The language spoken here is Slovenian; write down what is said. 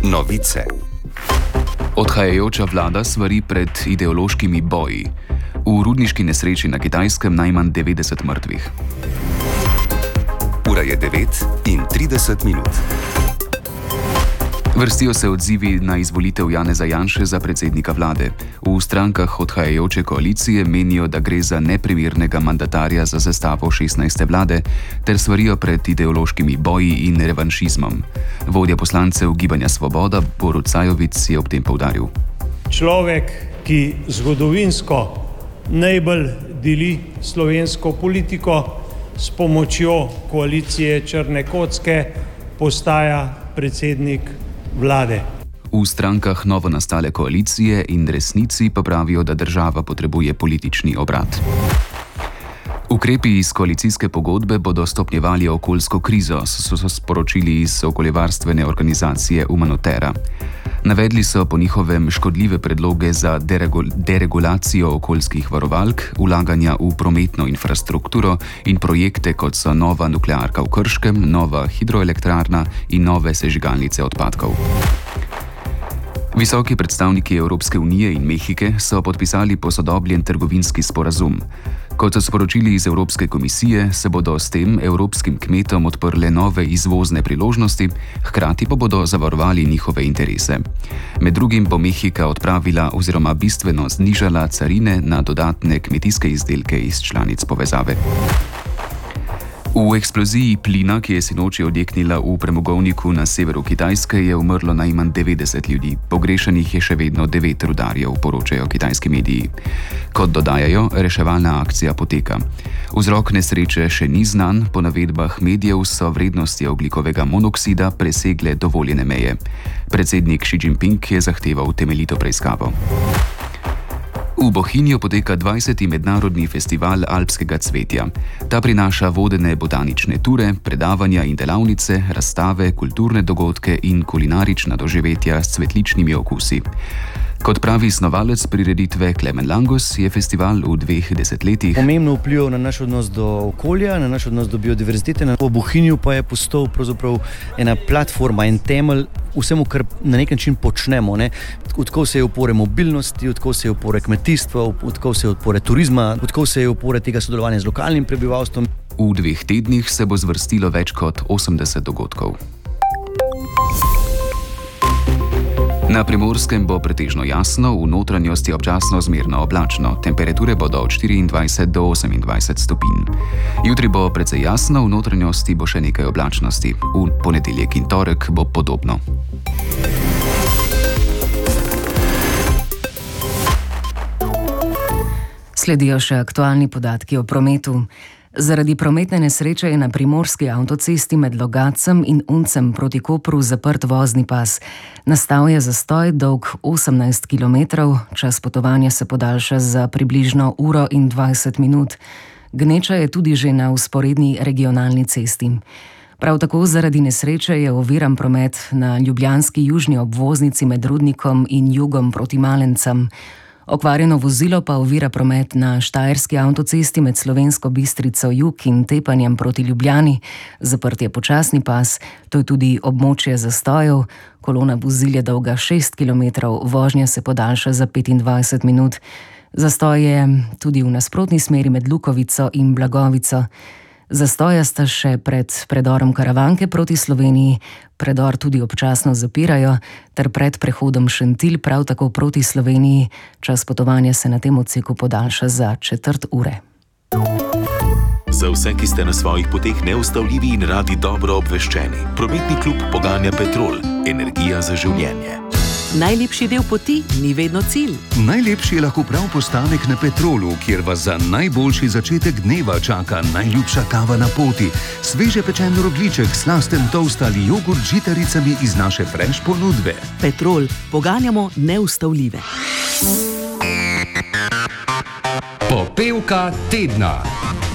Novice. Odhajajoča vlada svari pred ideološkimi boji. V rudniški nesreči na Kitajskem najmanj 90 mrtvih. Ura je 9:30. Vrstijo se odzivi na izvolitev Janeza Janše za predsednika vlade. V strankah odhajajoče koalicije menijo, da gre za neprimernega mandatarja za sestavo 16. vlade, ter svarijo pred ideološkimi boji in revanšizmom. Vodja poslancev Gibanja Svoboda Borut Sajovic je ob tem poudaril. Človek, ki zgodovinsko najbolj deli slovensko politiko, s pomočjo koalicije črne kocke postaja predsednik vlade. V strankah novo nastale koalicije in Resnici pa pravijo, da država potrebuje politični obrat. Ukrepi iz koalicijske pogodbe bodo stopnjevali okoljsko krizo, so sporočili iz okoljevarstvene organizacije Umanotera. Navedli so po njihovem škodljive predloge za deregulacijo okoljskih varovalk, vlaganja v prometno infrastrukturo in projekte, kot so nova nuklearka v Krškem, nova hidroelektrarna in nove sežigalnice odpadkov. Visoki predstavniki Evropske unije in Mehike so podpisali posodobljen trgovinski sporazum. Kot so sporočili iz Evropske komisije, se bodo s tem evropskim kmetom odprle nove izvozne priložnosti, hkrati pa bodo zavarovali njihove interese. Med drugim bo Mehika odpravila oziroma bistveno znižala carine na dodatne kmetijske izdelke iz članic povezave. V eksploziji plina, ki je sinoči odjeknila v premogovniku na severu Kitajske, je umrlo najmanj 90 ljudi. Pogrešanih je še vedno 9 rudarjev, poročajo kitajski mediji. Kot dodajajo, reševalna akcija poteka. Vzrok nesreče še ni znan, po navedbah medijev so vrednosti ogljikovega monoksida presegle dovoljene meje. Predsednik Xi Jinping je zahteval temeljito preiskavo. V Bohinju poteka 20. mednarodni festival alpskega cvetja. Ta prinaša vodene botanične ture, predavanja in delavnice, razstave, kulturne dogodke in kulinarična doživetja s cvetličnimi okusi. Kot pravi snovalec prireditve Klemen Langus, je festival v 2 desetletjih pomembno vplival na naš odnos do okolja, na naš odnos do biodiverzitete. V Bohinju pa je postal pravzaprav ena platforma, en temelj vsemu, kar na nek način počnemo. Odkov se je opore mobilnosti, odkov se je opore kmetijstva, odkov se je opore turizma, odkov se je opore tega sodelovanja z lokalnim prebivalstvom. V 2 tednih se bo zvrstilo več kot 80 dogodkov. Na Primorskem bo pretežno jasno, v notranjosti občasno zmerno oblačno. Temperature bodo od 24 do 28 stopinj. Jutri bo precej jasno, v notranjosti bo še nekaj oblačnosti. V ponedeljek in torek bo podobno. Sledijo še aktualni podatki o prometu. Zaradi prometne nesreče je na primorski avtocesti med Logatcem in Uncem proti Kopru zaprt vozni pas. Nastal je zastoj dolg 18 km, čas potovanja se podaljša za približno 1:20 minut. Gneča je tudi že na vzporedni regionalni cesti. Prav tako zaradi nesreče je oviran promet na ljubljanski južni obvoznici med Rudnikom in Jugom proti Malencem. Okvarjeno vozilo pa ovira promet na štajerski avtocesti med Slovensko Bistrico jug in Tepanjem proti Ljubljani. Zaprt je počasni pas, to je tudi območje zastojev. Kolona vozil je dolga 6 km, vožnja se podaljša za 25 minut. Zastoj je tudi v nasprotni smeri med Lukovico in Blagovico. Zastoja sta še pred predorom Karavanke proti Sloveniji, predor tudi občasno zapirajo, ter pred prehodom Šentilj prav tako proti Sloveniji. Čas potovanja se na tem odseku podaljša za 1/4 ure. Za vse, ki ste na svojih poteh neustavljivi in radi dobro obveščeni, prometni klub poganja Petrol, energija za življenje. Najlepši del poti ni vedno cilj. Najlepši je lahko prav postanek na Petrolu, kjer vas za najboljši začetek dneva čaka najljubša kava na poti, sveže pečen rogljiček, slasten toast ali jogurt z žitaricami iz naše fresh ponudbe. Petrol, poganjamo neustavljive. Popevka tedna.